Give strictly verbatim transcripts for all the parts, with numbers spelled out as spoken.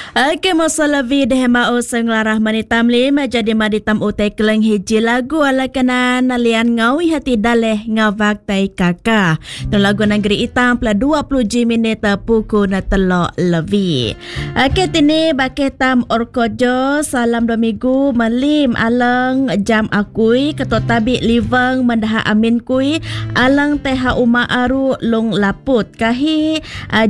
Okey, masalah vid hema o senglarah manitam lim jadi maditam utai keleng hiji lagu ala kanan nalian ngawi hati daleh ngavak tai kakak. Dan lagu negeri hitam pula dua puluh minit puku na telok levi. Okey, tini baketam orkojo salam dua minggu melim alang jam akui ketua tabik livang mendaha amin kui alang teha uma aru long laput kahi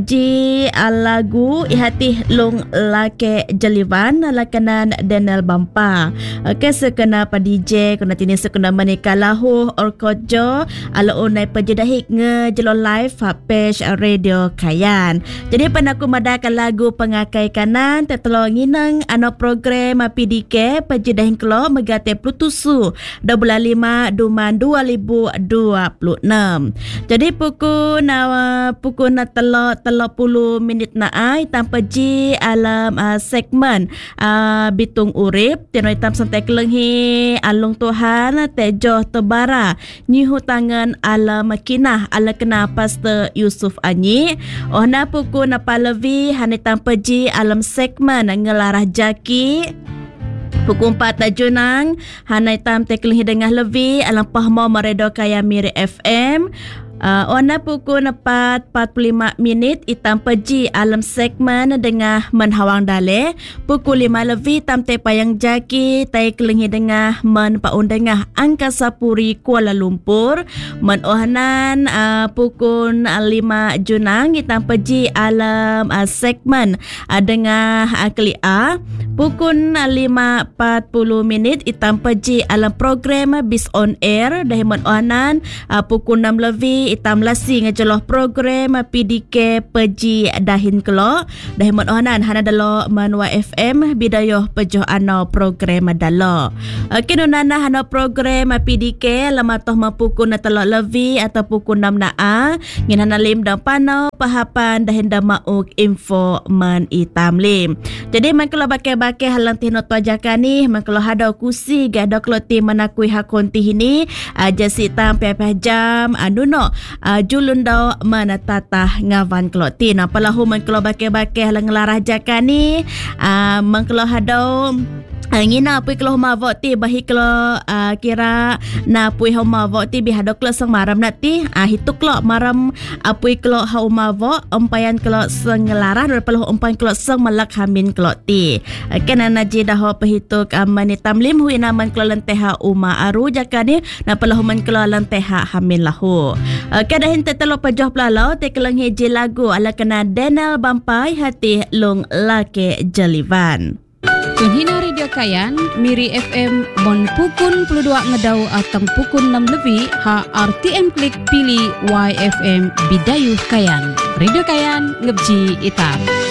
aji alagu ihati long lake jelivan lakanan Daniel Bampa. Okey, sekena pa D J kuna tini sekena menikah lahu orkojo ala unai pejedahik nge jelo live page radio Kayan. Jadi penaku madakan lagu pengakai kanan tetelo nginang ano program P D K pejedahin kelo megate plutusu dua bulan lima duman dua ribu dua puluh enam. Jadi pukul na pukul na telo telo puluh minit na ai tanpa ji alam uh, segmen uh, bitung urip tino hitam santai kelenghi alung Tuhan tejoh tebara nyihu tangan alam kinah ala kena Pastor Yusuf Anyi oh na pukul na palevi hanitam peji alam segmen ngelarah jaki pukul empat Junang hanai tam tekling hidengah levi alam pahmo meredo kaya Miri F M. Uh, ona pukul empat empat puluh lima minit itam peji alam segmen dengah menhawang dale pukul lima lebih tam te payang jaki tai kelingi dengah men paun dengah Angkasa Puri Kuala Lumpur men ohanan uh, pukul lima Junang itam peji alam uh, segmen uh, dengah uh, keli A pukul lima empat puluh minit itam peji alam program Bis on Air dahi men ohanan uh, pukul enam lebih itam lasi ngejeloh program P D K peji dahin kelo dahin mon ohanan hana dalo manwa F M bidayoh pejoh ano program dalo. Okey nunana hana program P D K lamatoh mapukul na telok levi atau pukul enam na a ngin hana lim dan panau pahapan dahin da mauk info man itam lim. Jadi man kalau bakai-bakai halang tino tuajakan ni man kalau hada kusi gada kloti manakui hakonti ini aja si tam pepeh jam anuno Uh, julun daw manatatah ngavan kloti na palahu man kelo bake-bake halang larah jaka ni uh, man kelo hadaw Uh, ngina pui kalau mavok ti bahi kalau uh, kira na pui hau mavok ti bi hadok lo sang maram nati ah uh, hituk lo maram apui kalau hau mavok umpayan kalau senglarah dan palahu umpan kalau sang malak hamin kalau ti uh, kena naji dah ho pehituk uh, manitam lim hui naman kalau lenteha uma aru jakani na palahu man kalau lenteha hamin lahu uh, kada hinte telo pajoh plalau te kelang hiji lagu ala kena Daniel Bampai hati long lake jelivan. Tunhina Radio Kayan, Miri F M, Mon Pukun puluh dua ngedau atau pukul enam lebih, ha R T M klik pilih Y F M Bidayuh Kayan. Radio Kayan, ngebji itam.